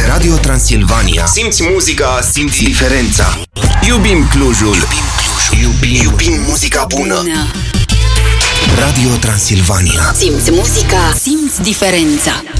Radio Transilvania. Simți muzica, simți diferența. Iubim Clujul. Iubim muzica bună. Radio Transilvania. Simți muzica, simți diferența.